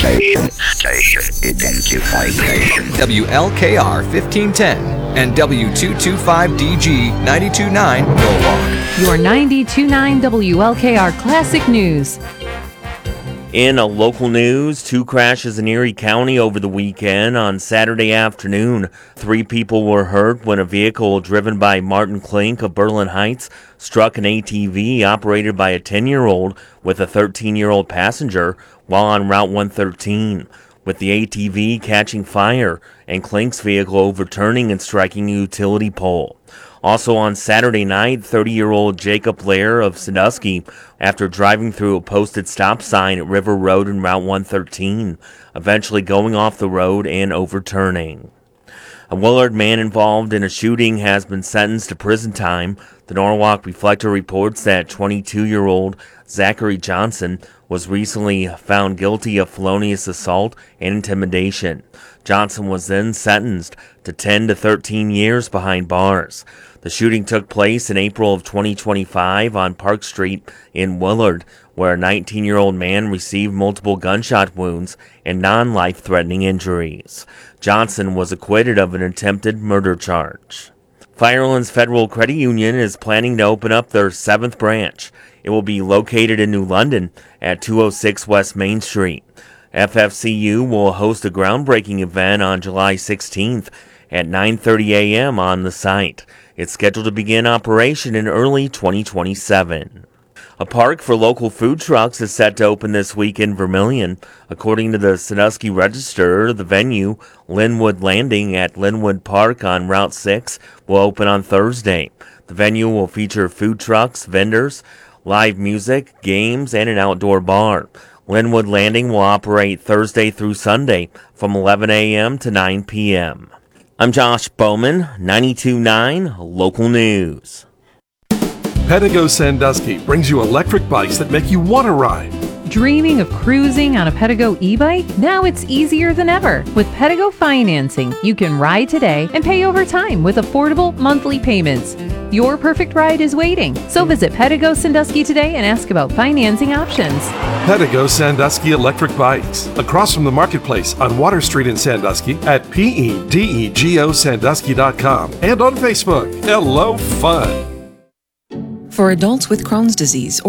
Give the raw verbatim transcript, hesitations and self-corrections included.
Station, station identification. W L K R fifteen ten and W two twenty-five D G ninety-two point nine Norwalk. Your ninety-two point nine W L K R Classic News. In a local news, two crashes in Erie County over the weekend. On Saturday afternoon, three people were hurt when a vehicle driven by Martin Klink of Berlin Heights struck an A T V operated by a ten-year-old with a thirteen-year-old passenger while on Route one thirteen, with the A T V catching fire and Klink's vehicle overturning and striking a utility pole. Also on Saturday night, thirty-year-old Jacob Lair of Sandusky, after driving through a posted stop sign at River Road and Route one thirteen, eventually going off the road and overturning. A Willard man involved in a shooting has been sentenced to prison time. The Norwalk Reflector reports that twenty-two-year-old Zachary Johnson was recently found guilty of felonious assault and intimidation. Johnson was then sentenced to ten to thirteen years behind bars. The shooting took place in April of twenty twenty-five on Park Street in Willard, where a nineteen-year-old man received multiple gunshot wounds and non-life-threatening injuries. Johnson was acquitted of an attempted murder charge. Firelands Federal Credit Union is planning to open up their seventh branch. It will be located in New London at two oh six West Main Street. F F C U will host a groundbreaking event on July sixteenth at nine thirty a.m. on the site. It's scheduled to begin operation in early twenty twenty-seven. A park for local food trucks is set to open this week in Vermillion. According to the Sandusky Register, the venue, Linwood Landing at Linwood Park on Route six, will open on Thursday. The venue will feature food trucks, vendors, live music, games, and an outdoor bar. Linwood Landing will operate Thursday through Sunday from eleven a.m. to nine p.m. I'm Josh Bowman, ninety-two point nine Local News. Pedego Sandusky brings you electric bikes that make you want to ride. Dreaming of cruising on a Pedego e-bike? Now it's easier than ever. With Pedego Financing, you can ride today and pay over time with affordable monthly payments. Your perfect ride is waiting. So visit Pedego Sandusky today and ask about financing options. Pedego Sandusky Electric Bikes, across from the Marketplace on Water Street in Sandusky at P E D E G O Sandusky dot com and on Facebook. Hello, fun. For adults with Crohn's disease